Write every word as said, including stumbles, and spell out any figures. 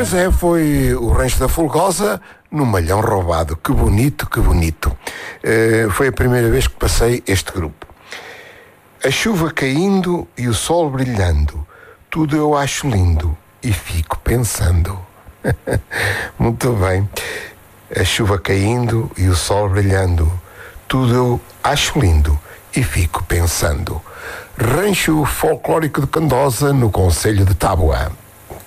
Pois é, foi o Rancho da Folgosa no Malhão Roubado. Que bonito, que bonito. Uh, foi a primeira vez que passei este grupo. A chuva caindo e o sol brilhando, tudo eu acho lindo e fico pensando. Muito bem. A chuva caindo e o sol brilhando, tudo eu acho lindo e fico pensando. Rancho Folclórico de Candosa, no concelho de Tábua.